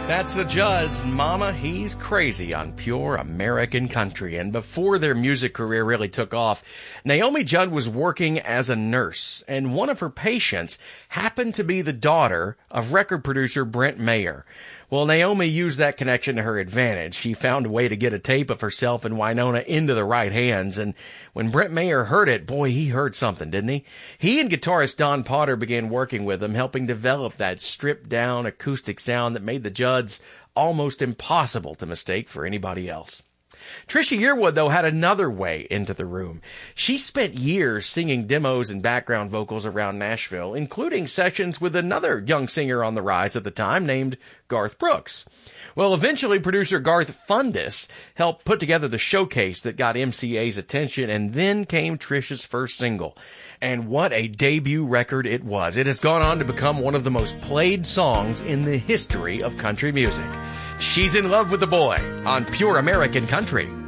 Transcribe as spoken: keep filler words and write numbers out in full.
That's the Judds. Mama, He's Crazy on Pure American Country. And before their music career really took off, Naomi Judd was working as a nurse, and one of her patients happened to be the daughter of record producer Brent Maher. Well, Naomi used that connection to her advantage. She found a way to get a tape of herself and Wynonna into the right hands, and when Brent Maher heard it, boy, he heard something, didn't he? He and guitarist Don Potter began working with him, helping develop that stripped-down acoustic sound that made the Judds almost impossible to mistake for anybody else. Trisha Yearwood, though, had another way into the room. She spent years singing demos and background vocals around Nashville, including sessions with another young singer on the rise at the time named Garth Brooks. Well, eventually producer Garth Fundis helped put together the showcase that got M C A's attention, and then came Trisha's first single. And what a debut record it was. It has gone on to become one of the most played songs in the history of country music. She's in Love with the Boy on Pure American Country.